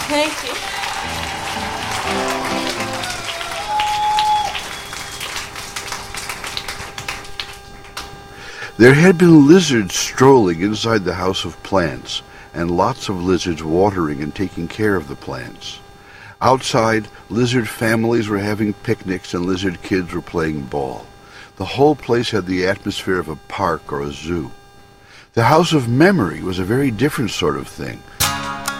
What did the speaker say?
Thank you. There had been lizards strolling inside the house of plants, and lots of lizards watering and taking care of the plants. Outside, lizard families were having picnics and lizard kids were playing ball. The whole place had the atmosphere of a park or a zoo. The House of Memory was a very different sort of thing,